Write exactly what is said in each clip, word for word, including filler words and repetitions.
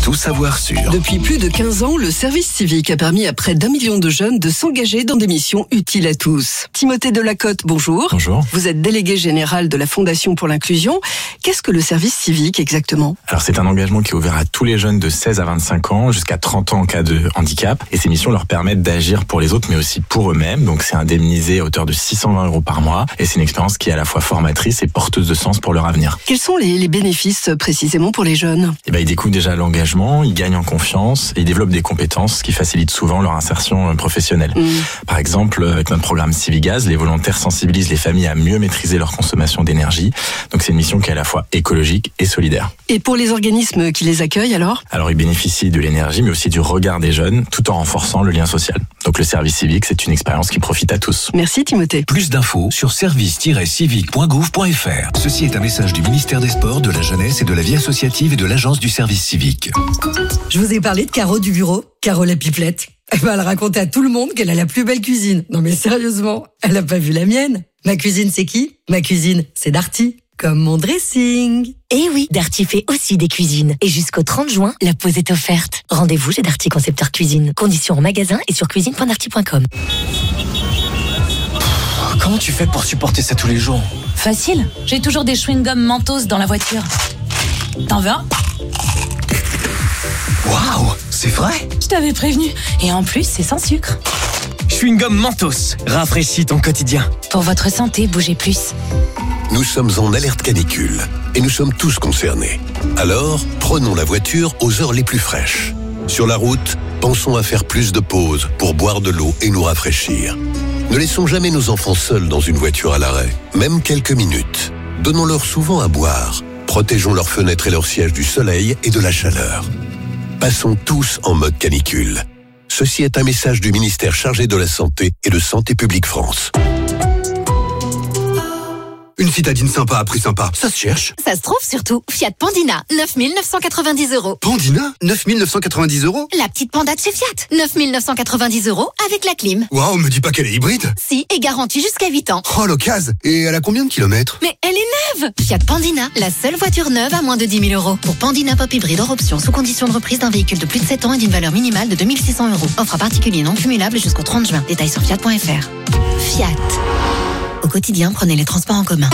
tout savoir sur. Depuis plus de quinze ans, le service civique a permis à près d'un million de jeunes de s'engager dans des missions utiles à tous. Timothée Delacote, bonjour. Bonjour. Vous êtes délégué général de la Fondation pour l'inclusion. Qu'est-ce que le service civique exactement ? Alors c'est un engagement qui est ouvert à tous les jeunes de seize à vingt-cinq ans, jusqu'à trente ans en cas de handicap. Et ces missions leur permettent d'agir pour les autres, mais aussi pour eux-mêmes. Donc c'est indemnisé à hauteur de six cent vingt euros par mois. Et c'est une expérience qui est à la fois formatrice et porteuse de sens pour leur avenir. Quels sont les, les bénéfices précisément pour les jeunes ? Eh ben, ils découvrent déjà l'engagement, ils gagnent en confiance et ils développent des compétences qui facilitent souvent leur insertion professionnelle. Mmh. Par exemple, avec notre programme Civigaz, les volontaires sensibilisent les familles à mieux maîtriser leur consommation d'énergie. Donc c'est une mission qui est à la fois écologique et solidaire. Et pour les organismes qui les accueillent alors ? Alors ils bénéficient de l'énergie mais aussi du regard des jeunes tout en renforçant le lien social. Donc le service civique, c'est une expérience qui profite à tous. Merci Timothée. Plus d'infos sur service tiret civique point gouv point f r. Ceci est un message du ministère des Sports, de la Jeunesse et de la Vie associative et de l'Agence du service civique. Je vous ai parlé de Caro du bureau, Caro la pipelette. Elle va le raconter à tout le monde qu'elle a la plus belle cuisine. Non mais sérieusement, elle a pas vu la mienne. Ma cuisine, c'est qui ? Ma cuisine, c'est Darty. Comme mon dressing. Eh oui, Darty fait aussi des cuisines. Et jusqu'au trente juin, la pause est offerte. Rendez-vous chez Darty Concepteur Cuisine. Conditions en magasin et sur cuisine point darty point com. Comment tu fais pour supporter ça tous les jours ? Facile, j'ai toujours des chewing-gums Mentos dans la voiture. T'en veux un ? Waouh, c'est vrai ? Je t'avais prévenu. Et en plus, c'est sans sucre. Chewing-gum Mentos, rafraîchis ton quotidien. Pour votre santé, bougez plus. Nous sommes en alerte canicule et nous sommes tous concernés. Alors, prenons la voiture aux heures les plus fraîches. Sur la route, pensons à faire plus de pauses pour boire de l'eau et nous rafraîchir. Ne laissons jamais nos enfants seuls dans une voiture à l'arrêt, même quelques minutes. Donnons-leur souvent à boire. Protégeons leurs fenêtres et leurs sièges du soleil et de la chaleur. Passons tous en mode canicule. Ceci est un message du ministère chargé de la Santé et de Santé publique France. Une citadine sympa à prix sympa, ça se cherche. Ça se trouve surtout. Fiat Pandina, neuf mille neuf cent quatre-vingt-dix euros. Pandina, neuf mille neuf cent quatre-vingt-dix euros. La petite Panda de chez Fiat, neuf mille neuf cent quatre-vingt-dix euros avec la clim. Waouh, me dis pas qu'elle est hybride. Si, et garantie jusqu'à huit ans. Oh, l'occasion. Et elle a combien de kilomètres ? Mais elle est neuve. Fiat Pandina, la seule voiture neuve à moins de dix mille euros. Pour Pandina Pop Hybride hors option, sous condition de reprise d'un véhicule de plus de sept ans et d'une valeur minimale de deux mille six cents euros. Offre à particulier non cumulable jusqu'au trente juin. Détails sur fiat point f r. Fiat. Au quotidien, prenez les transports en commun.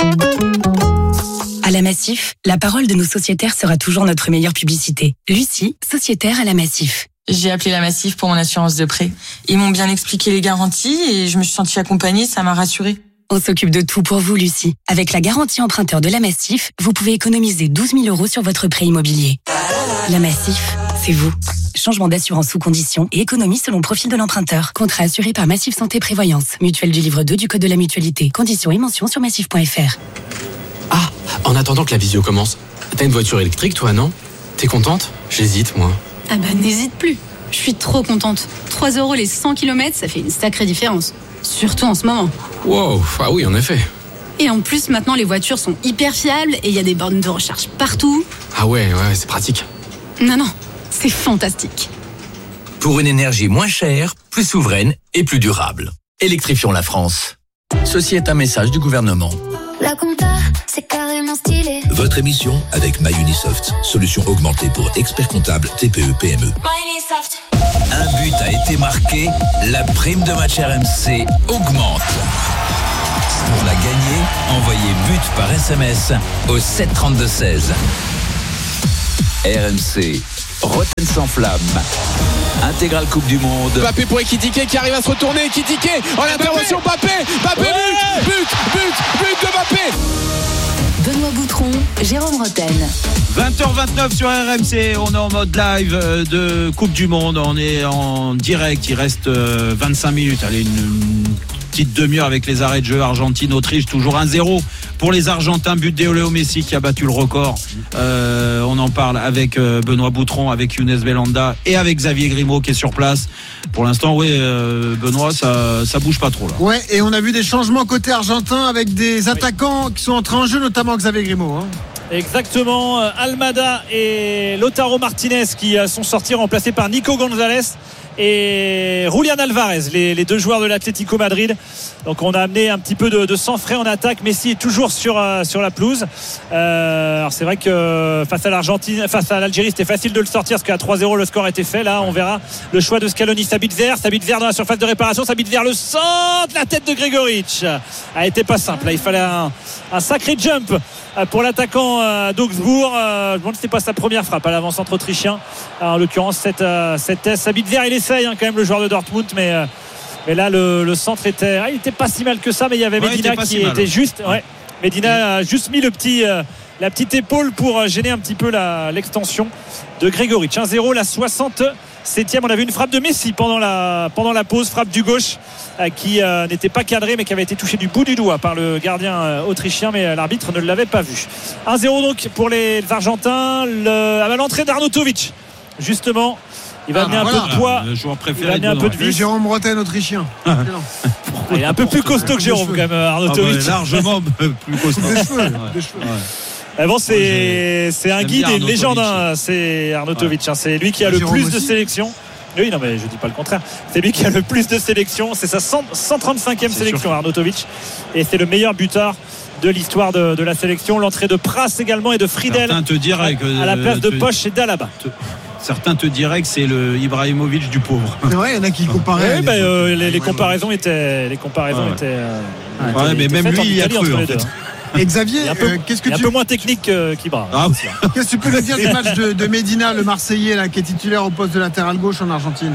À la Massif, la parole de nos sociétaires sera toujours notre meilleure publicité. Lucie, sociétaire à la Massif. J'ai appelé la Massif pour mon assurance de prêt. Ils m'ont bien expliqué les garanties et je me suis sentie accompagnée, ça m'a rassurée. On s'occupe de tout pour vous, Lucie. Avec la garantie emprunteur de la Massif, vous pouvez économiser douze mille euros sur votre prêt immobilier. La Massif, c'est vous. Changement d'assurance sous condition et économie selon profil de l'emprunteur. Contrat assuré par Massif Santé Prévoyance. Mutuelle du livre deux du Code de la Mutualité. Conditions et mentions sur massif point f r. Ah, en attendant que la visio commence, t'as une voiture électrique toi, non ? T'es contente ? J'hésite, moi. Ah bah n'hésite plus. Je suis trop contente. trois euros les cent kilomètres, ça fait une sacrée différence. Surtout en ce moment. Wow, ah oui, en effet. Et en plus, maintenant, les voitures sont hyper fiables et il y a des bornes de recharge partout. Ah ouais, ouais, c'est pratique. Non, non, c'est fantastique. Pour une énergie moins chère, plus souveraine et plus durable. Électrifions la France. Ceci est un message du gouvernement. La compta, c'est carrément stylé. Votre émission avec MyUnisoft, solution augmentée pour experts comptables T P E P M E. MyUnisoft. Un but a été marqué, la prime de match R M C augmente. Pour la gagner, envoyez but par S M S au sept trente-deux seize. R M C, Rotten sans flamme. Intégrale Coupe du Monde. Mbappé pour Ekitike qui arrive à se retourner. Ekitike en intervention. Mbappé, Mbappé, ouais but, but, but, but de Mbappé. Benoît Boutron, Jérôme Rotten. vingt heures vingt-neuf sur R M C, on est en mode live de Coupe du Monde, on est en direct, il reste vingt-cinq minutes, allez une, une petite demi-heure avec les arrêts de jeu. Argentine-Autriche, toujours un zéro pour les Argentins, but de Léo Messi qui a battu le record. Euh, on en parle avec Benoît Boutron, avec Younes Belhanda et avec Xavier Grimaud qui est sur place. Pour l'instant, oui, euh, Benoît, ça, ça bouge pas trop là. Ouais, et on a vu des changements côté argentin avec des attaquants qui sont entrés en jeu, notamment Xavier Grimaud. Hein. Exactement, Almada et Lautaro Martinez qui sont sortis remplacés par Nico Gonzalez et Julian Alvarez, les, les deux joueurs de l'Atlético Madrid. Donc on a amené un petit peu de, de sang frais en attaque. Messi est toujours sur, euh, sur la pelouse. Euh, alors c'est vrai que face à l'Argentine, face à l'Algérie, c'était facile de le sortir parce qu'à trois zéro le score était fait. Là on verra le choix de Scaloni. Sabitzer, Sabitzer dans la surface de réparation, Sabitzer le centre, la tête de Gregoritch a été pas simple. Là il fallait un, un sacré jump pour l'attaquant d'Augsbourg. Je me demande si c'est pas sa première frappe à l'avant-centre autrichien. En l'occurrence cette, cette test. Sabitzer il essaye hein, quand même le joueur de Dortmund, mais Mais là, le, le centre était, ah, il était pas si mal que ça, mais il y avait ouais, Medina qui si mal, était ouais. juste. Ouais. Medina a juste mis le petit, euh, la petite épaule pour gêner un petit peu la, l'extension de Gregoritch. un zéro, la soixante-septième. On a vu une frappe de Messi pendant la, pendant la pause, frappe du gauche euh, qui euh, n'était pas cadrée, mais qui avait été touchée du bout du doigt par le gardien euh, autrichien, mais l'arbitre ne l'avait pas vu. un zéro donc pour les Argentins. Le, à l'entrée d'Arnautovic, justement. Il va ah, amener un voilà. peu de poids. Le joueur préféré. Il va amener un peu de vis. Jérôme Bretagne autrichien. Il est un peu plus costaud que Jérôme quand même, Arnautovic. Ah, largement plus costaud. Des cheveux. Ouais. Des cheveux. Ouais. Bon, c'est, c'est un guide et une légende. Hein. C'est Arnautovic. Ouais. Hein. C'est lui qui a le Jérôme plus aussi. de sélections. Oui, non, mais je dis pas le contraire. C'est lui qui a le plus de sélections. C'est sa cent trente-cinquième c'est sélection, Arnautovic. Et c'est le meilleur buteur de l'histoire de, de la sélection. L'entrée de Pras également et de Friedel te à, que, à la place de Poch et d'Alaba. Te... Certains te diraient que c'est le Ibrahimovic du pauvre. C'est vrai, il y en a qui comparaient. Oui, bah, euh, les, les comparaisons étaient, les comparaisons ouais, ouais. étaient. Euh, ouais, étaient, mais étaient même lui, il y a cru en fait. Et Xavier, un peu, euh, qu'est-ce que tu... un peu moins technique euh, qu'Ibra. Ah, qu'est-ce que tu peux nous dire du match de, de Medina, le Marseillais, là, qui est titulaire au poste de latéral gauche en Argentine?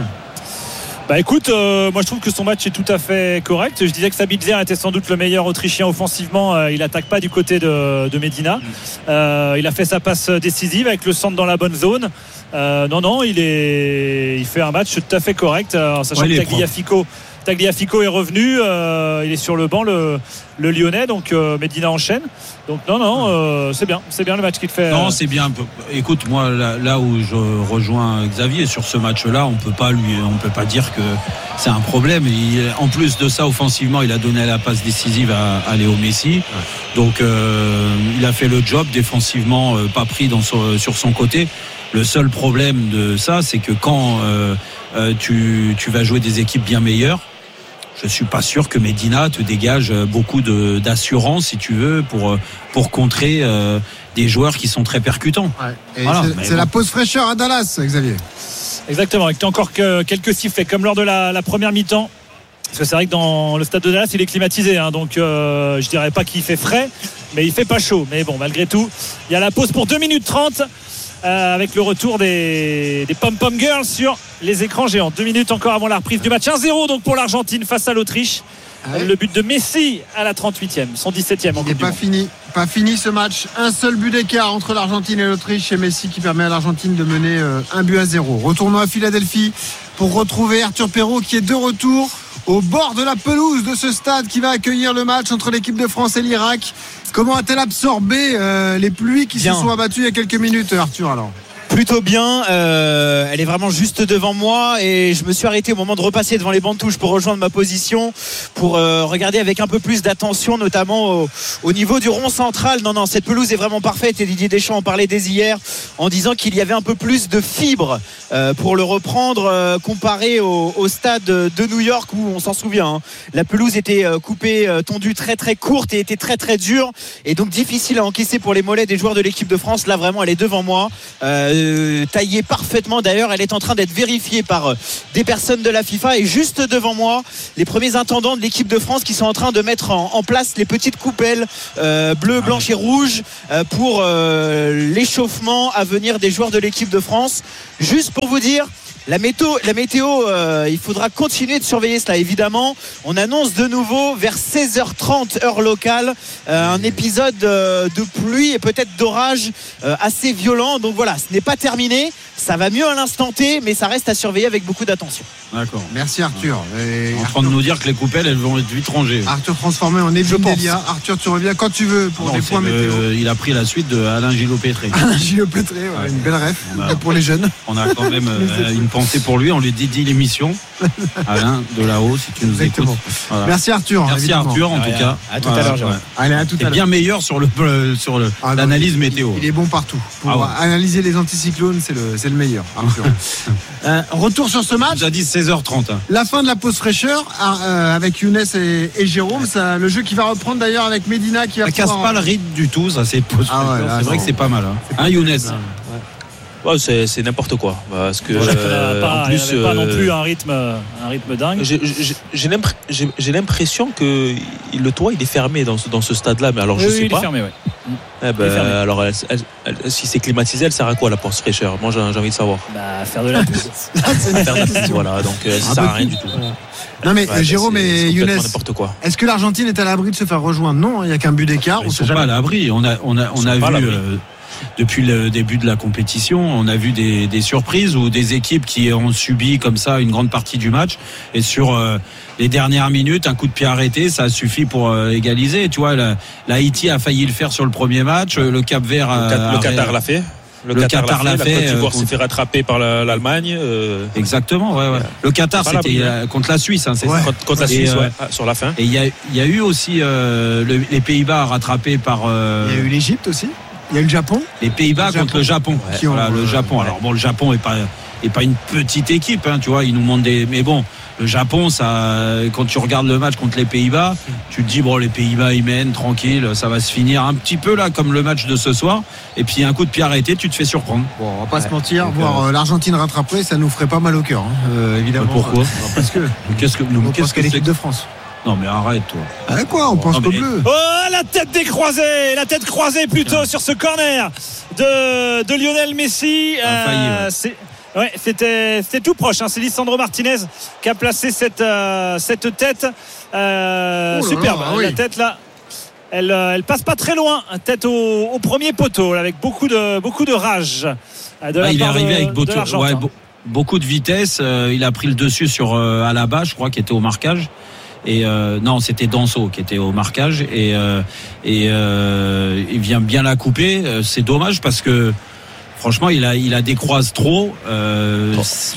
Bah écoute, euh, moi je trouve que son match est tout à fait correct. Je disais que Sabitzer était sans doute le meilleur Autrichien offensivement. Euh, il n'attaque pas du côté de, de Medina. Euh, il a fait sa passe décisive avec le centre dans la bonne zone. Euh, non, non, il est, il fait un match tout à fait correct. Alors, sachant ouais, que Tagliafico, Tagliafico est revenu, euh, il est sur le banc, le, le Lyonnais, donc euh, Medina enchaîne. Donc non, non, euh, c'est bien, c'est bien le match qu'il fait. Non, c'est bien. Écoute, moi, là, là où je rejoins Xavier sur ce match-là, on peut pas lui, on peut pas dire que c'est un problème. Il, en plus de ça, offensivement, il a donné la passe décisive à, à Léo Messi. Ouais. Donc, euh, il a fait le job. Défensivement, euh, pas pris dans son, sur son côté. Le seul problème de ça, c'est que quand euh, euh, tu, tu vas jouer des équipes bien meilleures, je suis pas sûr que Medina te dégage beaucoup de, d'assurance, si tu veux, pour, pour contrer euh, des joueurs qui sont très percutants. Ouais. Voilà, c'est c'est bon. La pause fraîcheur à Dallas, Xavier. Exactement, avec encore que quelques sifflets, comme lors de la, la première mi-temps. Parce que c'est vrai que dans le stade de Dallas, il est climatisé, hein, donc euh, je dirais pas qu'il fait frais, mais il fait pas chaud. Mais bon, malgré tout, il y a la pause pour deux minutes trente. Euh, avec le retour des, des Pom Pom Girls sur les écrans géants. Deux minutes encore avant la reprise du match. un zéro donc pour l'Argentine face à l'Autriche. Ah ouais. Le but de Messi à la trente-huitième, son dix-septième en Il n'est pas fini, pas fini ce match. Un seul but d'écart entre l'Argentine et l'Autriche et Messi qui permet à l'Argentine de mener euh, un but à zéro. Retournons à Philadelphie pour retrouver Arthur Perrault qui est de retour au bord de la pelouse de ce stade qui va accueillir le match entre l'équipe de France et l'Irak. Comment a-t-elle absorbé euh, les pluies qui bien. se sont abattues il y a quelques minutes, Arthur, alors? Plutôt bien, euh, elle est vraiment juste devant moi et je me suis arrêté au moment de repasser devant les bancs de touche pour rejoindre ma position, pour euh, regarder avec un peu plus d'attention, notamment au, au niveau du rond central. Non, non, cette pelouse est vraiment parfaite et Didier Deschamps en parlait dès hier en disant qu'il y avait un peu plus de fibres euh, pour le reprendre euh, comparé au, au stade de New York où on s'en souvient, hein, la pelouse était euh, coupée, euh, tondue très très courte et était très très dure et donc difficile à encaisser pour les mollets des joueurs de l'équipe de France. Là vraiment elle est devant moi. Euh, taillée parfaitement, d'ailleurs elle est en train d'être vérifiée par des personnes de la FIFA et juste devant moi les premiers intendants de l'équipe de France qui sont en train de mettre en, en place les petites coupelles euh, bleues, blanches et rouges euh, pour euh, l'échauffement à venir des joueurs de l'équipe de France. Juste pour vous dire La météo, la météo euh, il faudra continuer de surveiller cela évidemment. On annonce de nouveau vers seize heures trente heure locale euh, un épisode euh, de pluie et peut-être d'orage euh, assez violent. Donc voilà, ce n'est pas terminé. Ça va mieux à l'instant T, mais ça reste à surveiller avec beaucoup d'attention. D'accord. Merci Arthur. Et en train de nous dire que les coupelles, elles vont être vite rangées. Arthur transformé en Evelyne Delia. Arthur, tu reviens quand tu veux pour non, des points le, météo. Il a pris la suite de Alain Gillot-Pétré. Alain Gillot-Pétré, ouais, ouais. Une belle ref a, pour les jeunes. On a quand même euh, une pensée pour lui. On lui dédie l'émission. Alain, de là-haut, si tu nous Exactement. écoutes. Voilà. Merci Arthur. Merci évidemment. Arthur, en Ouais, tout cas. à tout à l'heure, Jérôme. Allez, à tout à C'est l'heure. bien meilleur sur, le, sur le, Ah, non, l'analyse il- météo. Il est bon partout. Pour Ah ouais. analyser les anticyclones, c'est le, c'est le meilleur, Arthur. euh, retour sur ce match. On a dit seize heures trente. Hein. La fin de la pause fraîcheur euh, avec Younes et, et Jérôme. Ça, le jeu qui va reprendre d'ailleurs avec Medina qui va Ça casse pouvoir- pas le rythme du tout, ça c'est pause. Ah ouais, là, c'est vrai non. que c'est pas mal. Hein, hein Younes. Ouais, c'est, c'est n'importe quoi. Parce que, Il n'y euh, en plus, avait pas non euh, plus un rythme, un rythme dingue. J'ai, j'ai, j'ai, l'impr- j'ai, j'ai l'impression que le toit il est fermé dans ce, dans ce stade-là, mais alors Oui, je oui, sais il est pas. fermé, ouais. Eh ben, Il est fermé. alors elle- elle- elle- si c'est climatisé, elle sert à quoi la porte fraîcheur? Moi j'ai, j'ai envie de savoir. Bah, faire de la pousse. C'est une Faire de la- question. voilà, donc euh, ça Un sert peu à rien tout. du tout. Non mais Ouais, bah, Jérôme c'est- et c'est complètement Younes, n'importe quoi. est-ce que l'Argentine est à l'abri de se faire rejoindre? Non, il n'y a qu'un but d'écart. Ils on sont sait pas à jamais. l'abri. On a, on a, on Ils a sont pas à vu l'abri. euh, depuis le début de la compétition, on a vu des, des surprises ou des équipes qui ont subi comme ça une grande partie du match. Et sur euh, les dernières minutes, un coup de pied arrêté, ça a suffi pour euh, égaliser. Tu vois, la, la Haïti a failli le faire sur le premier match. Le Cap-Vert, Le, a, Qa- le a- Qatar l'a fait. Le Qatar l'a La fait, Côte d'Ivoire euh, s'est contre- fait rattraper par la- l'Allemagne. euh, Exactement, ouais, ouais. Le Qatar, Pas c'était l'abri, euh, contre la Suisse, hein, c'est Ouais. ça. contre, contre la Et, Suisse, euh, ouais, sur la fin. Et il y a, il y a eu aussi euh, le- les Pays-Bas rattrapés par euh, Il y a eu l'Égypte aussi. Il y a eu le Japon. les Pays-Bas Le contre le Japon. Ouais. Qui ont, Voilà, le euh, Japon. ouais. Alors bon, le Japon est pas est pas une petite équipe, hein, tu vois. Ils nous montrent des, mais bon, le Japon, ça, quand tu regardes le match contre les Pays-Bas, tu te dis bon, les Pays-Bas ils mènent tranquille, ça va se finir un petit peu là comme le match de ce soir. Et puis un coup de pied arrêté, tu te fais surprendre. Bon, on va pas Ouais. se mentir, Donc, voir euh, l'Argentine rattraper, ça nous ferait pas mal au cœur, hein. Euh, évidemment. Pourquoi Euh, Parce que Qu'est-ce que, nous, on qu'est-ce pense que qu'à c'est l'équipe que- de France. Non mais arrête toi. Ah quoi, on pense Ah, qu'au mais- bleu. Oh, la tête décroisée, la tête croisée plutôt sur ce corner de, de Lionel Messi. Ah, failli, ouais. c'est, ouais, c'était, c'était tout proche. Hein. C'est Lisandro Martinez qui a placé cette, euh, cette tête. Euh, Oh là superbe. là, hein, oui. La tête là. Elle, euh, elle passe pas très loin. Tête au, au premier poteau là, avec beaucoup de, beaucoup de rage. euh, De Ah, la il est part arrivé de- avec de beaucoup, l'Argentin. ouais, be- beaucoup de vitesse. euh, il a pris le dessus sur euh, Alaba, je crois, qui était au marquage. Et euh, non, c'était Danso qui était au marquage. Et, euh, et euh, il vient bien la couper. Euh, C'est dommage parce que franchement, il a, il a décroise trop. Euh,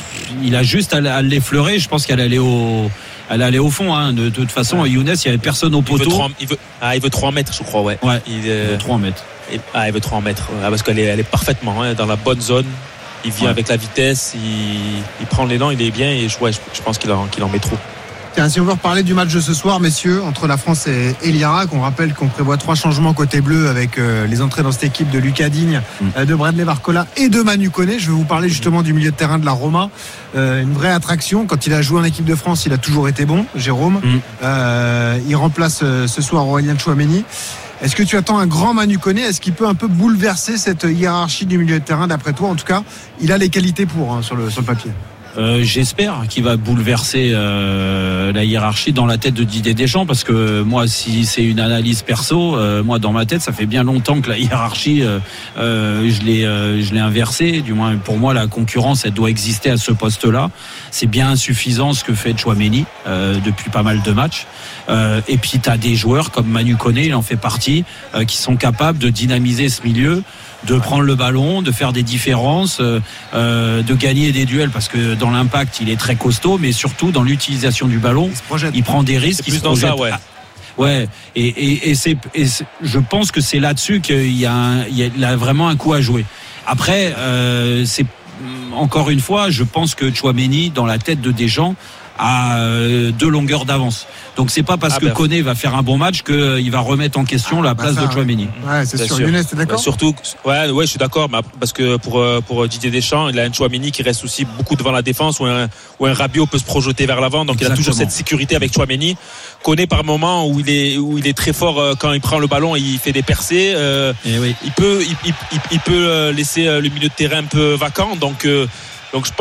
il a juste à, à l'effleurer. Je pense qu'elle allait au, elle allait au fond. Hein. De, de toute façon, Ouais. Younes, il y avait personne au Il veut, poteau. trois, il, veut, ah, il veut trois mètres, je crois, ouais. Ouais. Il, euh, trois mètres. Et- Ah, il veut trois mètres. Ah, parce qu'elle est, elle est parfaitement hein, dans la bonne zone. Il vient Ouais. avec la vitesse, il, il prend l'élan, il est bien et je, ouais, je, je pense qu'il en, qu'il en met trop. Tiens, si on veut reparler du match de ce soir, messieurs, entre la France et, et l'Irak, on rappelle qu'on prévoit trois changements côté bleu avec euh, les entrées dans cette équipe de Lucas Digne, Mm. euh, de Bradley Barcola et de Manu Koné. Je vais vous parler justement du milieu de terrain de la Roma. Euh, une vraie attraction. Quand il a joué en équipe de France, il a toujours été bon, Jérôme. Mm. Euh, il remplace euh, ce soir Aurélien Tchouaméni. Est-ce que tu attends un grand Manu Koné? Est-ce qu'il peut un peu bouleverser cette hiérarchie du milieu de terrain d'après toi? En tout cas, il a les qualités pour hein, sur, le, sur le papier. Euh, j'espère qu'il va bouleverser euh, la hiérarchie dans la tête de Didier Deschamps parce que moi, si c'est une analyse perso, euh, moi dans ma tête, ça fait bien longtemps que la hiérarchie, euh, euh, je l'ai, euh, je l'ai inversée. Du moins, pour moi, la concurrence, elle doit exister à ce poste-là. C'est bien insuffisant ce que fait Tchouaméni euh, depuis pas mal de matchs. Euh, et puis, tu as des joueurs comme Manu Koné, il en fait partie, euh, qui sont capables de dynamiser ce milieu, de prendre le ballon, de faire des différences, euh, euh, de gagner des duels parce que dans l'impact il est très costaud, mais surtout dans l'utilisation du ballon, il, il prend des risques. C'est il plus se dans projette. ça, ouais. Ouais, et, et, et, c'est, et c'est, je pense que c'est là-dessus qu'il y a, un, il y a, il a vraiment un coup à jouer. Après, euh, c'est encore une fois, je pense que Tchouaméni dans la tête de Deschamps à euh, deux longueurs d'avance. Donc c'est pas parce Ah que ben. Koné va faire un bon match qu'il va remettre en question la bah place ça, de Tchouaméni. Ouais, c'est Bien sûr. sûr. Younes, t'es d'accord? Ouais, surtout, ouais, ouais, je suis d'accord, mais après, parce que pour euh, pour Didier Deschamps, il a un Tchouaméni qui reste aussi beaucoup devant la défense, où un où un Rabiot peut se projeter vers l'avant, donc il a toujours Exactement. cette sécurité avec Tchouaméni. Koné par moment où il est où il est très fort euh, quand il prend le ballon, il fait des percées. Euh, Et oui. il peut il, il, il- il peut euh, laisser euh, le milieu de terrain un peu vacant, donc euh, donc je pense